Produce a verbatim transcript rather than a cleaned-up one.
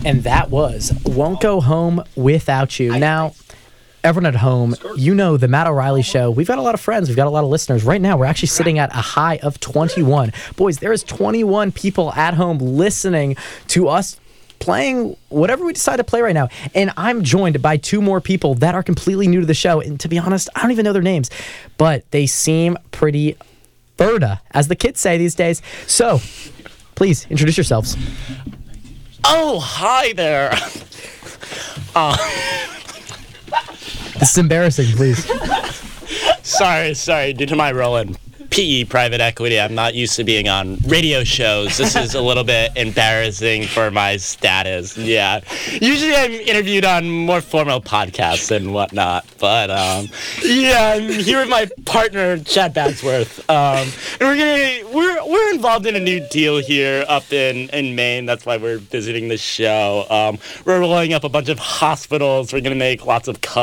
And that was Won't Go Home Without You. Now, everyone at home, you know the Matt O'Reilly Show. We've got a lot of friends. We've got a lot of listeners. Right now, we're actually sitting at a high of twenty-one. Boys, there is twenty-one people at home listening to us playing whatever we decide to play right now. And I'm joined by two more people that are completely new to the show. And to be honest, I don't even know their names. But they seem pretty Berta, as the kids say these days. So, please, introduce yourselves. Oh, hi there. uh, This is embarrassing, please. sorry, sorry. Due to my role in P E, private equity, I'm not used to being on radio shows. This is a little bit embarrassing for my status. Yeah. Usually I'm interviewed on more formal podcasts and whatnot. But, um, yeah, I'm here with my partner, Chad Badsworth. Um, and we're gonna, we're, we're involved in a new deal here up in, in Maine. That's why we're visiting the show. Um, we're rolling up a bunch of hospitals. We're going to make lots of cuts.